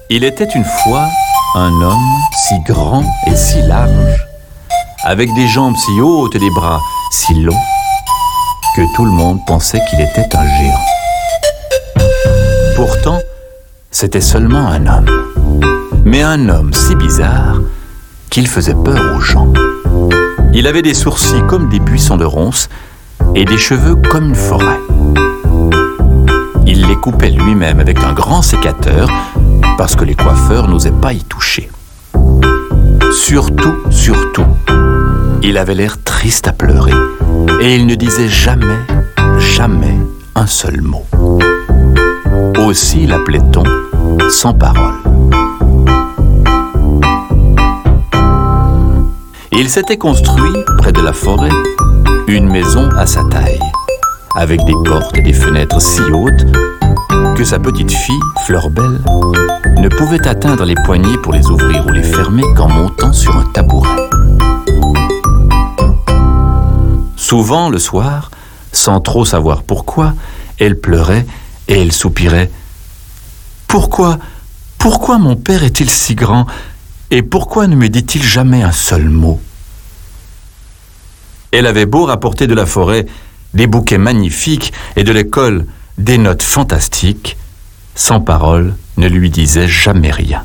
Il était une fois un homme si grand et si large, avec des jambes si hautes et des bras si longs, que tout le monde pensait qu'il était un géant. Pourtant, c'était seulement un homme, mais un homme si bizarre qu'il faisait peur aux gens. Il avait des sourcils comme des buissons de ronces et des cheveux comme une forêt. Il les coupait lui-même avec un grand sécateur parce que les coiffeurs n'osaient pas y toucher. Surtout, il avait l'air triste à pleurer et il ne disait jamais un seul mot. Aussi l'appelait-on sans parole. Il s'était construit, près de la forêt, une maison à sa taille, avec des portes et des fenêtres si hautes que sa petite fille, Fleur-Belle, ne pouvait atteindre les poignées pour les ouvrir ou les fermer qu'en montant sur un tabouret. Souvent, le soir, sans trop savoir pourquoi, elle pleurait et elle soupirait. « Pourquoi mon père est-il si grand et pourquoi ne me dit-il jamais un seul mot ?» Elle avait beau rapporter de la forêt des bouquets magnifiques et de l'école des notes fantastiques, sans parole ne lui disait jamais rien.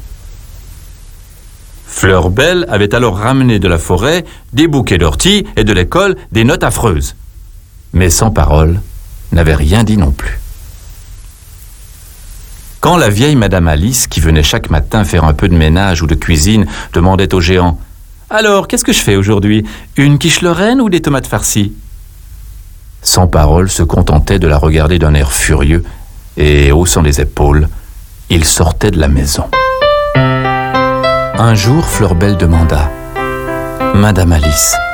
Fleur-Belle avait alors ramené de la forêt des bouquets d'orties et de l'école des notes affreuses. Mais sans parole n'avait rien dit non plus. Quand la vieille Madame Alice, qui venait chaque matin faire un peu de ménage ou de cuisine, demandait au géant « Alors, qu'est-ce que je fais aujourd'hui? Une quiche lorraine ou des tomates farcies ?» Sans parole se contentait de la regarder d'un air furieux et, haussant les épaules, il sortait de la maison. Un jour, Fleur-Belle demanda « Madame Alice,